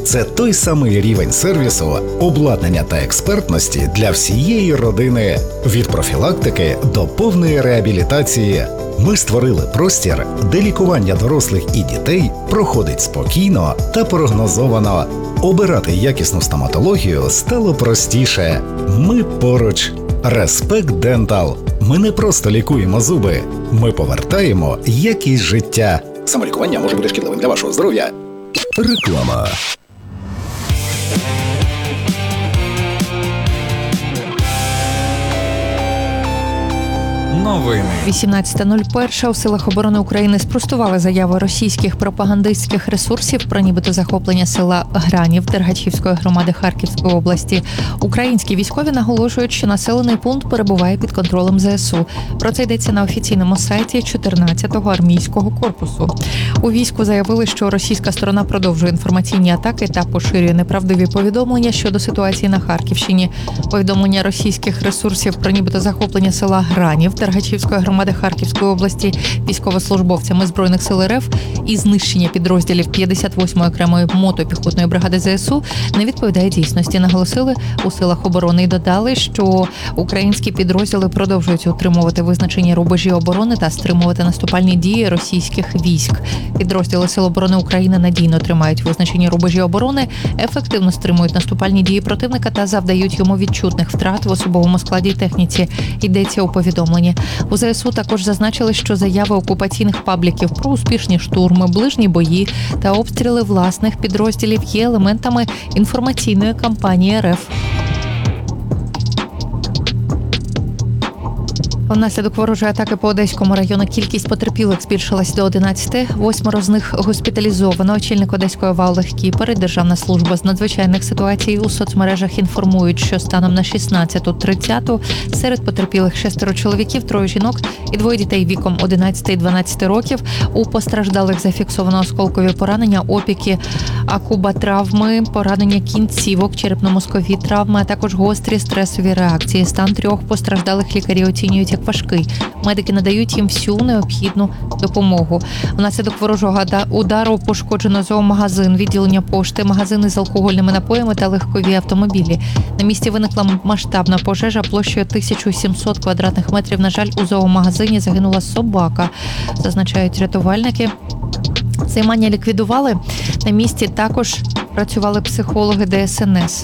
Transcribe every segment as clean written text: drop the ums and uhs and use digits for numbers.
це той самий рівень сервісу, обладнання та експертності для всієї родини. Від профілактики до повної реабілітації. Ми створили простір, де лікування дорослих і дітей проходить спокійно та прогнозовано. Обирати якісну стоматологію стало простіше. Ми поруч. Респект Дентал. Ми не просто лікуємо зуби, ми повертаємо якість життя. Самолікування може бути шкідливим для вашого здоров'я. Реклама. Новини. 18.01 у силах оборони України спростували заяви російських пропагандистських ресурсів про нібито захоплення села Гранів Дергачівської громади Харківської області. Українські військові наголошують, що населений пункт перебуває під контролем ЗСУ. Про це йдеться на офіційному сайті 14-го армійського корпусу. У війську заявили, що російська сторона продовжує інформаційні атаки та поширює неправдиві повідомлення щодо ситуації на Харківщині. Повідомлення російських ресурсів про нібито захоплення села Гранів Дергачівської громади Харківської області військовослужбовцями Збройних сил РФ і знищення підрозділів 58-ї окремої мотопіхотної бригади ЗСУ не відповідає дійсності, наголосили у силах оборони і додали, що українські підрозділи продовжують утримувати визначені рубежі оборони та стримувати наступальні дії російських військ. Підрозділи Сил оборони України надійно тримають визначені рубежі оборони, ефективно стримують наступальні дії противника та завдають йому відчутних втрат в особовому складі і техніці. Йдеться у повідомленні. У ЗСУ також зазначили, що заяви окупаційних пабліків про успішні штурми, ближні бої та обстріли власних підрозділів є елементами інформаційної кампанії РФ. Внаслідок ворожої атаки по Одеському району кількість потерпілих збільшилась до 11. 8 з них госпіталізовано. Очільник Одеської ОВА Олег Кіпер і Державна служба з надзвичайних ситуацій у соцмережах інформують, що станом на 16.30 серед потерпілих 6 чоловіків, 3 жінок і 2 дітей віком 11 і 12 років. У постраждалих зафіксовано осколкові поранення, опіки, акубатравми, поранення кінцівок, черепно-мозкові травми, а також гострі стресові реакції. Стан 3 постраждалих лікарі оцінюють як важкий. Медики надають їм всю необхідну допомогу. Внаслідок ворожого удару пошкоджено зоомагазин, відділення пошти, магазини з алкогольними напоями та легкові автомобілі. На місці виникла масштабна пожежа площею 1700 квадратних метрів. На жаль, у зоомагазині загинула собака, зазначають рятувальники. Займання ліквідували. На місці також працювали психологи ДСНС.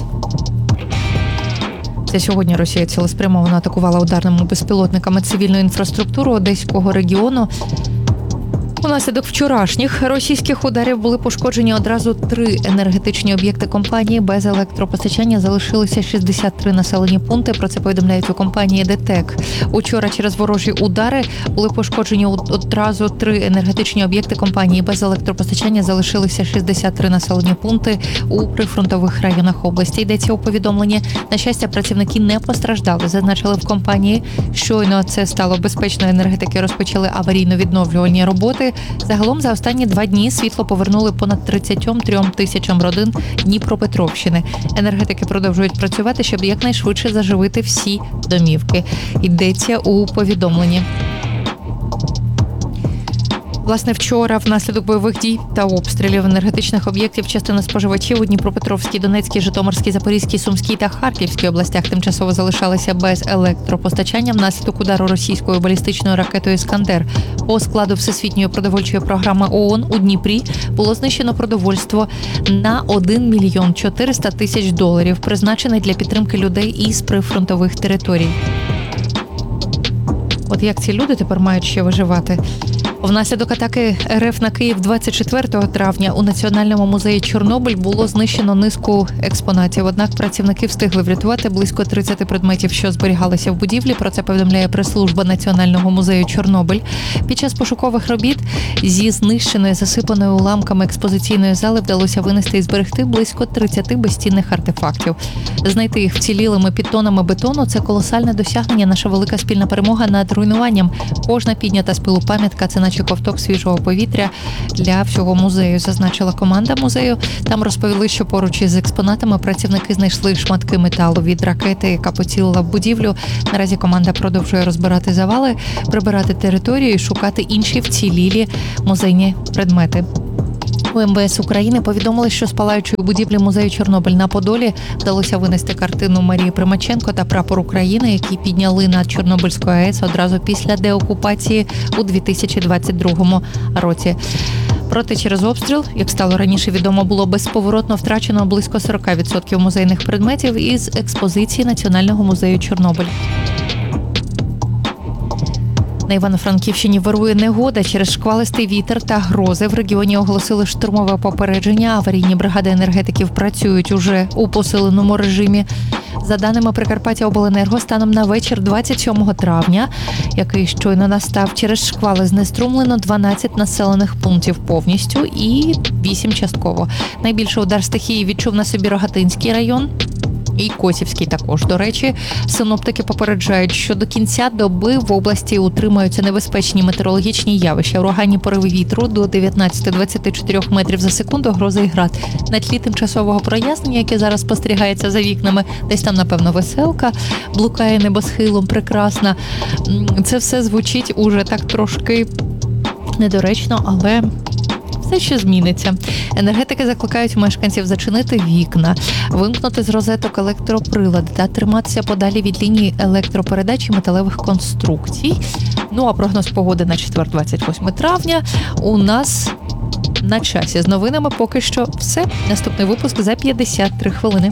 Це сьогодні Росія цілеспрямовано атакувала ударними безпілотниками цивільну інфраструктуру Одеського регіону. Унаслідок вчорашніх російських ударів були пошкоджені одразу 3 енергетичні об'єкти компанії. Без електропостачання залишилися 63 населені пункти. Про це повідомляють у компанії ДТЕК. Учора через ворожі удари були пошкоджені одразу 3 енергетичні об'єкти компанії. Без електропостачання залишилися 63 населені пункти у прифронтових районах області. Йдеться у повідомленні. На щастя, працівники не постраждали. Зазначили в компанії. Щойно це стало безпечної енергетики, розпочали аварійно-відновлювальні роботи. Загалом за останні 2 дні світло повернули понад 33 тисячам родин Дніпропетровщини. Енергетики продовжують працювати, щоб якнайшвидше заживити всі домівки. Йдеться у повідомленні. Власне, вчора внаслідок бойових дій та обстрілів енергетичних об'єктів частина споживачів у Дніпропетровській, Донецькій, Житомирській, Запорізькій, Сумській та Харківській областях тимчасово залишалися без електропостачання внаслідок удару російською балістичною ракетою «Іскандер». По складу Всесвітньої продовольчої програми ООН у Дніпрі було знищено продовольство на 1 мільйон 400 тисяч доларів, призначене для підтримки людей із прифронтових територій. От як ці люди тепер мають ще виживати? Внаслідок атаки РФ на Київ 24 травня у Національному музеї Чорнобиль було знищено низку експонатів. Однак працівники встигли врятувати близько 30 предметів, що зберігалися в будівлі. Про це повідомляє прес-служба Національного музею Чорнобиль. Під час пошукових робіт зі знищеної, засипаної уламками експозиційної зали вдалося винести і зберегти близько 30 безцінних артефактів. Знайти їх вцілілими під тонами бетону – це колосальне досягнення, наша велика спільна перемога над руйнуванням. Кожна піднята з пилу пам'ятка – це наче ковток свіжого повітря для всього музею, зазначила команда музею. Там розповіли, що поруч із експонатами працівники знайшли шматки металу від ракети, яка поцілила в будівлю. Наразі команда продовжує розбирати завали, прибирати територію і шукати інші вцілілі музейні предмети. У МВС України повідомили, що з палаючої будівлі музею Чорнобиль на Подолі вдалося винести картину Марії Примаченко та прапор України, які підняли над Чорнобильською АЕС одразу після деокупації у 2022 році. Проте через обстріл, як стало раніше відомо, було безповоротно втрачено близько 40% музейних предметів із експозиції Національного музею Чорнобиль. На Івано-Франківщині вирує негода. Через шквалистий вітер та грози в регіоні оголосили штурмове попередження. Аварійні бригади енергетиків працюють уже у посиленому режимі. За даними Прикарпаттяобленерго, станом на вечір 27 травня, який щойно настав, через шквали знеструмлено 12 населених пунктів повністю і 8 частково. Найбільший удар стихії відчув на собі Рогатинський район. І Косівський також. До речі, синоптики попереджають, що до кінця доби в області утримаються небезпечні метеорологічні явища. Ураганні пориви вітру до 19-24 метрів за секунду, грози і град. На тлі тимчасового прояснення, яке зараз спостерігається за вікнами, десь там, напевно, веселка блукає небосхилом, прекрасна. Це все звучить уже так трошки недоречно, але все ще зміниться. Енергетики закликають мешканців зачинити вікна, вимкнути з розеток електроприлади та триматися подалі від лінії електропередач і металевих конструкцій. Ну а прогноз погоди на четвер, 28 травня, у нас на часі. З новинами поки що все. Наступний випуск за 53 хвилини.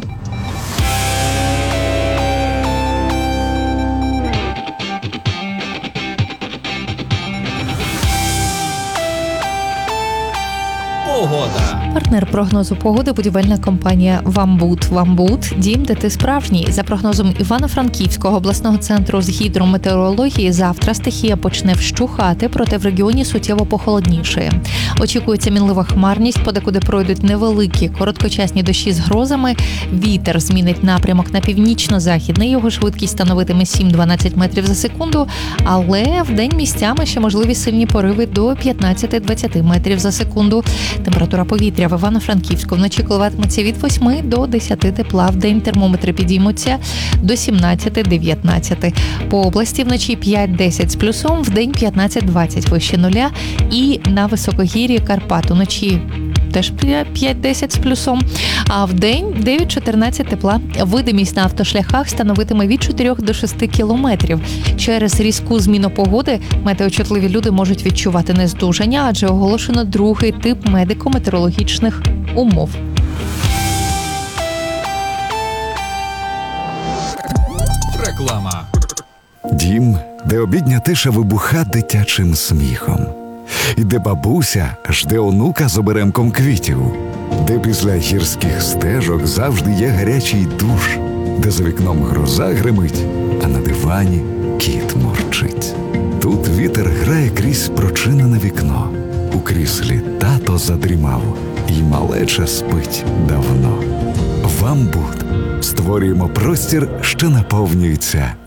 Партнер прогнозу погоди – будівельна компанія «Вамбут». «Вамбут» – дім, де ти справжній. За прогнозом Івано-Франківського обласного центру з гідрометеорології, завтра стихія почне вщухати, проте в регіоні суттєво похолоднішає. Очікується мінлива хмарність, подекуди пройдуть невеликі короткочасні дощі з грозами. Вітер змінить напрямок на північно-західний, його швидкість становитиме 7-12 метрів за секунду, але вдень місцями ще можливі сильні пориви до 15-20 метрів за секунду. Температура повітря в Івано-Франківську вночі коливатиметься від 8 до 10 тепла. Вдень термометри підіймуться до 17-19. По області вночі 5-10 з плюсом, вдень 15-20 вище нуля. І на високогір'ї Карпат уночі теж 5-10 з плюсом, а вдень 9-14 тепла. Видимість на автошляхах становитиме від 4 до 6 кілометрів. Через різку зміну погоди метеочутливі люди можуть відчувати нездужання, адже оголошено другий тип медико-метеорологічних умов. Реклама. Дім, де обідня тиша вибуха дитячим сміхом. І де бабуся жде онука з оберемком квітів. Де після гірських стежок завжди є гарячий душ. Де за вікном гроза гримить, а на дивані кіт мурчить. Тут вітер грає крізь прочинене вікно. У кріслі тато задрімав, і малеча спить давно. «Вамбут» створюємо простір, що наповнюється